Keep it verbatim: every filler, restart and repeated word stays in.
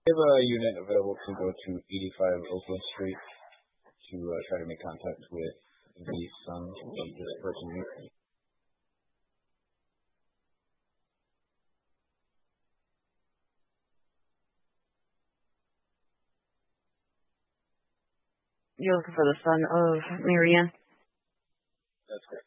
We have a unit available to go to eighty-five Oakland Street to uh, try to make contact with the son of this person. You're looking for the son of Marianne? That's correct.